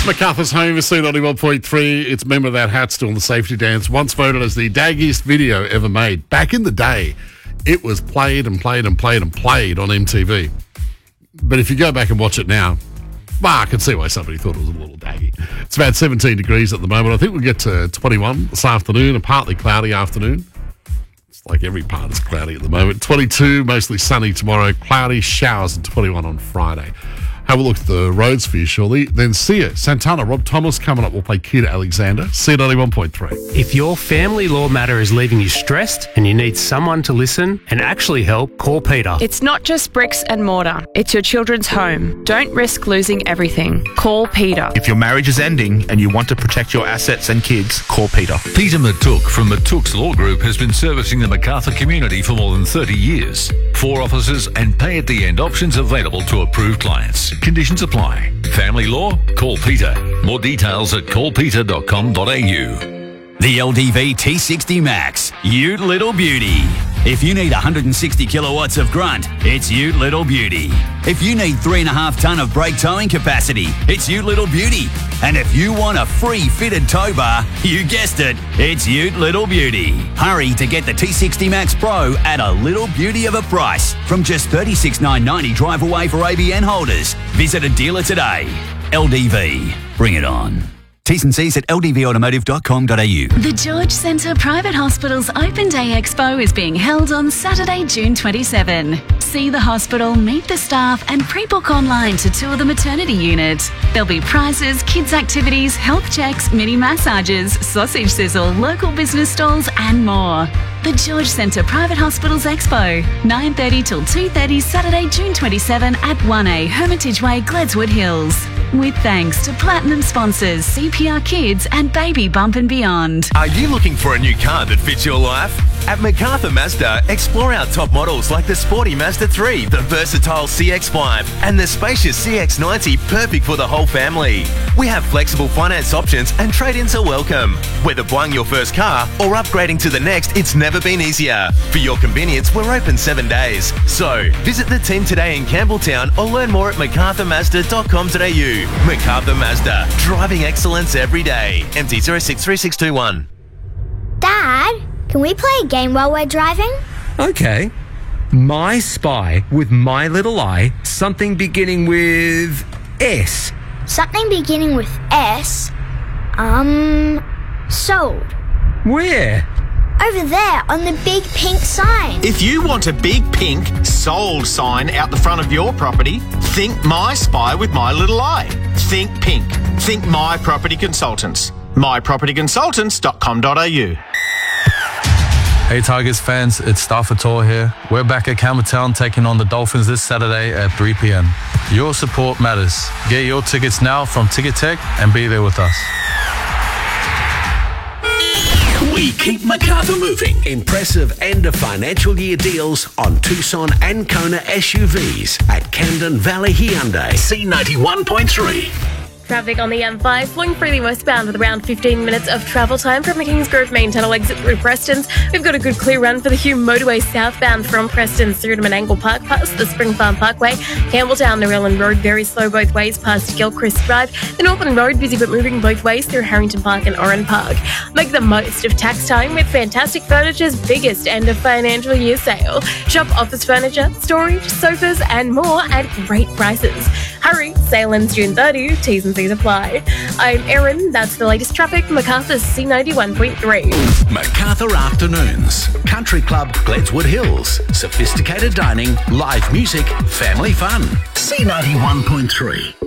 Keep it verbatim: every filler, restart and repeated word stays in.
MacArthur's Home is C ninety-one point three. It's Member That Hat still in the safety dance. Once voted as the daggiest video ever made. Back in the day, it was played and played and played and played on M T V. But if you go back and watch it now, well, I can see why somebody thought it was a little daggy. It's about seventeen degrees at the moment. I think we'll get to twenty-one this afternoon, a partly cloudy afternoon. It's like every part is cloudy at the moment. twenty-two, mostly sunny tomorrow, cloudy, showers, and twenty-one on Friday. Have a look at the roads for you, surely. Then Sia, Santana, Rob Thomas coming up. We'll play Kid Alexander, C ninety-one point three. If your family law matter is leaving you stressed and you need someone to listen and actually help, call Peter. It's not just bricks and mortar. It's your children's home. Don't risk losing everything. Call Peter. If your marriage is ending and you want to protect your assets and kids, call Peter. Peter Matuk from Matuk's Law Group has been servicing the MacArthur community for more than thirty years. Four offices and pay-at-the-end options available to approved clients. Conditions apply. Family law? Call Peter. More details at call peter dot com dot a u. The L D V T sixty Max, Ute Little Beauty. If you need one hundred sixty kilowatts of grunt, it's Ute Little Beauty. If you need three and a half ton of brake towing capacity, it's Ute Little Beauty. And if you want a free fitted tow bar, you guessed it, it's Ute Little Beauty. Hurry to get the T sixty Max Pro at a little beauty of a price from just thirty-six thousand nine hundred dollars drive away for A B N holders. Visit a dealer today. L D V, bring it on. T's and C's at l d v automotive dot com dot a u. The George Centre Private Hospital's Open Day Expo is being held on Saturday, June twenty-seventh. See the hospital, meet the staff and pre-book online to tour the maternity unit. There'll be prizes, kids activities, health checks, mini massages, sausage sizzle, local business stalls and more. The George Centre Private Hospitals Expo, nine thirty till two thirty Saturday, June twenty-seventh at one A Hermitage Way, Gledswood Hills. With thanks to platinum sponsors C P R Kids and Baby Bump and Beyond. Are you looking for a new car that fits your life? At MacArthur Mazda, explore our top models like the sporty Mazda three, the versatile C X five, and the spacious C X ninety, perfect for the whole family. We have flexible finance options and trade-ins are welcome. Whether buying your first car or upgrading to the next, it's never been easier. For your convenience, we're open seven days. So, visit the team today in Campbelltown or learn more at macarthur mazda dot com dot a u. MacArthur Mazda, driving excellence every day. M T zero six three six two one. Dad, can we play a game while we're driving? Okay. My Spy with My Little Eye, something beginning with S. Something beginning with S? Um, sold. Where? Over there on the big pink sign. If you want a big pink sold sign out the front of your property, think My Spy with My Little Eye. Think pink. Think My Property Consultants. my property consultants dot com dot a u. Hey Tigers fans, it's Stafford Tor here. We're back at Campbelltown taking on the Dolphins this Saturday at three p m. Your support matters. Get your tickets now from Ticket Tech and be there with us. We keep MacArthur moving. Impressive end of financial year deals on Tucson and Kona S U Vs at Camden Valley Hyundai. C ninety-one point three. Traffic on the M five flowing freely westbound with around fifteen minutes of travel time from the Kingsgrove main tunnel exit through Prestons. We've got a good clear run for the Hume motorway southbound from Prestons through to Menangle Park past the Spring Farm Parkway. Campbelltown, Narellan Road very slow both ways past Gilchrist Drive. The Northern Road busy but moving both ways through Harrington Park and Oran Park. Make the most of tax time with Fantastic Furniture's biggest end of financial year sale. Shop office furniture, storage, sofas and more at great prices. Hurry, sale ends June thirtieth, T's and C's apply. I'm Erin, that's the latest traffic, MacArthur's C ninety-one point three. MacArthur Afternoons. Country Club, Gledswood Hills. Sophisticated dining, live music, family fun. C ninety-one point three.